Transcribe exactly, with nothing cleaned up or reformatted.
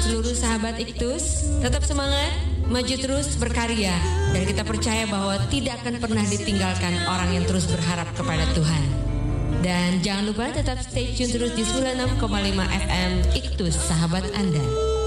seluruh sahabat Iktus, tetap semangat, maju terus berkarya, dan kita percaya bahwa tidak akan pernah ditinggalkan orang yang terus berharap kepada Tuhan. Dan jangan lupa tetap stay tune terus di sembilan puluh enam koma lima F M Iktus, sahabat Anda.